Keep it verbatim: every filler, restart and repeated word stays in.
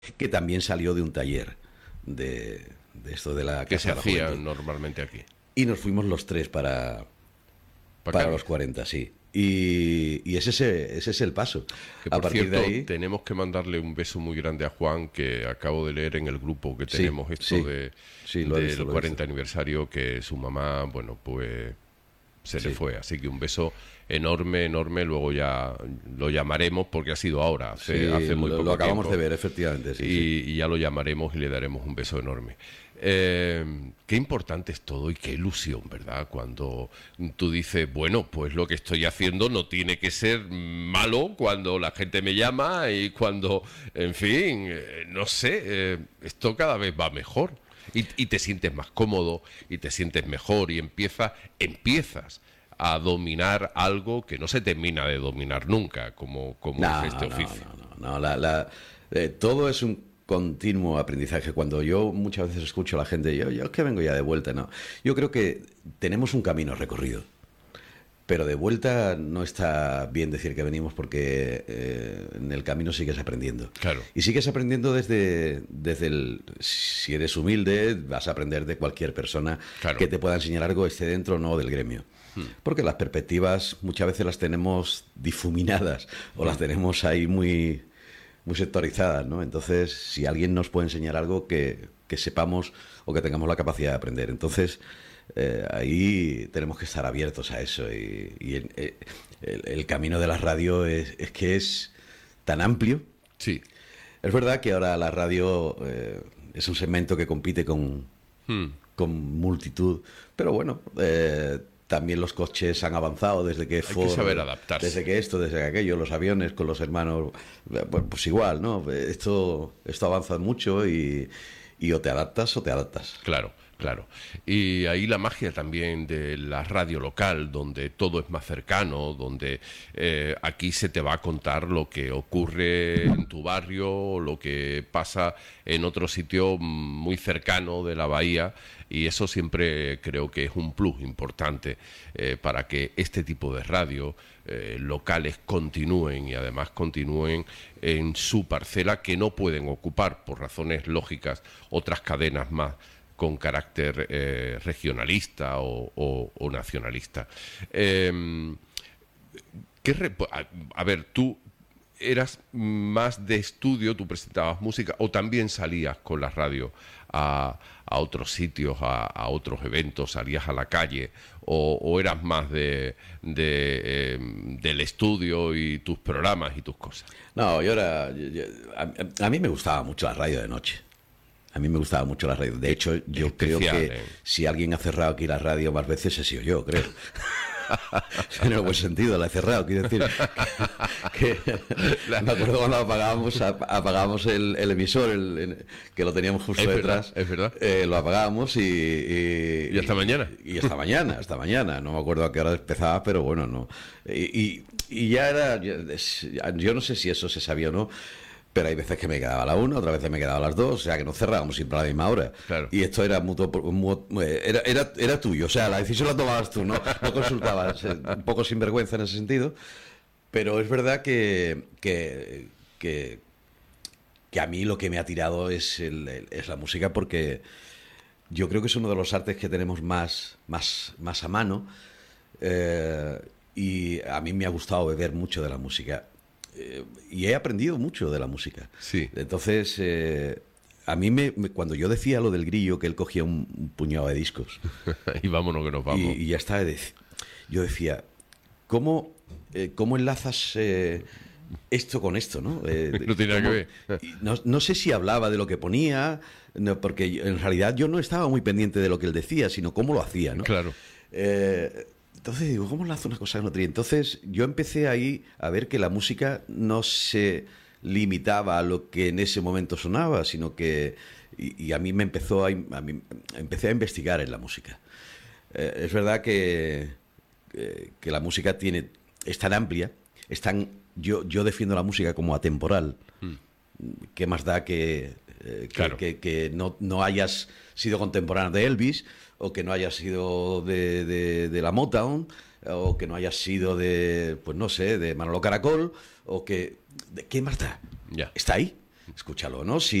que también salió de un taller de, de esto de la que se Casa de la hacía Juventud. normalmente aquí. Y nos fuimos los tres para, Pa' para Cádiz. los cuarenta, sí. Y, y ese, es el- ese es el paso. Que A por partir cierto, de ahí, tenemos que mandarle un beso muy grande a Juan, que acabo de leer en el grupo que Sí, tenemos esto sí. de Sí, lo he del visto, lo he cuarenta visto. aniversario, que su mamá, bueno, pues se le Sí. fue. Así que un beso enorme, enorme. Luego ya lo llamaremos porque ha sido ahora, hace, Sí, hace muy lo, poco lo acabamos tiempo. de ver, efectivamente. Sí, y, sí. y ya lo llamaremos y le daremos un beso enorme. Eh, qué importante es todo y qué ilusión, ¿verdad? Cuando tú dices, bueno, pues lo que estoy haciendo no tiene que ser malo cuando la gente me llama y cuando, en fin, eh, no sé, eh, esto cada vez va mejor. Y, y te sientes más cómodo y te sientes mejor y empieza, empiezas a dominar algo que no se termina de dominar nunca, como, como No, es este no, oficio. no, no, no, la, la, eh, todo es un continuo aprendizaje. Cuando yo muchas veces escucho a la gente, yo, yo es que vengo ya de vuelta, no. Yo creo que tenemos un camino recorrido, pero de vuelta no está bien decir que venimos porque eh, en el camino sigues aprendiendo. Claro. Y sigues aprendiendo desde, desde el... Si eres humilde, vas a aprender de cualquier persona Claro. que te pueda enseñar algo, esté dentro o no del gremio. Porque las perspectivas muchas veces las tenemos difuminadas o las tenemos ahí muy, muy sectorizadas, ¿no? Entonces, si alguien nos puede enseñar algo, que, que sepamos o que tengamos la capacidad de aprender. Entonces, eh, ahí tenemos que estar abiertos a eso. Y, y el, el- el camino de la radio es, es que es tan amplio. Sí. Es verdad que ahora la radio eh, es un segmento que compite con, Hmm. con multitud, pero bueno, eh, también los coches han avanzado desde que Hay que saber adaptarse. desde que esto, desde que aquello, los aviones con los hermanos, eh, pues, pues igual, ¿no? Esto, esto avanza mucho y, y o te adaptas o te adaptas. Claro, claro. Y ahí la magia también de la radio local, donde todo es más cercano, donde eh, aquí se te va a contar lo que ocurre en tu barrio, lo que pasa en otro sitio muy cercano de la bahía, y eso siempre creo que es un plus importante eh, para que este tipo de radio eh, locales continúen y además continúen en su parcela, que no pueden ocupar por razones lógicas otras cadenas más con carácter eh, regionalista o, o- o nacionalista. Eh, ¿qué re- a, a ver, tú eras más de estudio, tú presentabas música o también salías con la radio a, a otros sitios, a, a otros eventos, salías a la calle o, o eras más de, de, eh, del estudio y tus programas y tus cosas? No, yo era. yo- yo- a, a mí me gustaba mucho la radio de noche. A mí me gustaba mucho la radio. De hecho, yo Es creo especial, que ¿eh? si alguien ha cerrado aquí la radio más veces he sido yo, creo. En el buen sentido, la he cerrado. Quiero decir, que, que- me acuerdo cuando apagábamos, ap- apagábamos el, el emisor, el- el- que lo teníamos justo Es verdad, detrás. es verdad. eh, lo apagábamos y, y, Y hasta mañana. Y hasta mañana, hasta mañana. No me acuerdo a qué hora empezaba, pero bueno, no. Y, y, y ya era. Yo, es- yo no sé si eso se sabía o no. Pero hay veces que me quedaba a la una, otras veces me quedaba a las dos, o sea que no cerrábamos siempre a la misma hora. Claro. Y esto era mutuo, mu- era, era, era tuyo, o sea, la decisión la tomabas tú, no, no consultabas, eh, un poco sinvergüenza en ese sentido. Pero es verdad que, que, que, que a mí lo que me ha tirado es, el- el- es la música, porque yo creo que es uno de los artes que tenemos más, más, más a mano. eh, y a mí me ha gustado beber mucho de la música. Eh, y he aprendido mucho de la música. Sí. Entonces, eh, a mí me, me- cuando yo decía lo del Grillo, que él cogía un, un puñado de discos Y vámonos que nos vamos. y, y ya está, dec- yo decía, ¿cómo, eh, cómo enlazas eh, esto con esto, ¿no? Eh, No tiene nada ¿cómo- que ver. y no, no sé si hablaba de lo que ponía, no, porque yo- en realidad yo no estaba muy pendiente de lo que él decía, sino cómo lo hacía, ¿no? Claro. Eh, entonces digo, ¿cómo enlazo una cosa con otra? Y entonces yo empecé ahí a ver que la música no se limitaba a lo que en ese momento sonaba, sino que... Y, y a mí me empezó a, a mí- empecé a investigar en la música. Eh, es verdad que, que, que la música tiene, es tan amplia, es tan, yo, yo defiendo la música como atemporal. ¿Qué más da que, eh, que, Claro. que- que no, no hayas sido contemporáneo de Elvis, o que no hayas sido de, de- de la Motown, o que no hayas sido de, pues no sé, de Manolo Caracol, o que... ¿de ¿Qué más da? Ya. Está ahí. escúchalo, ¿no? Si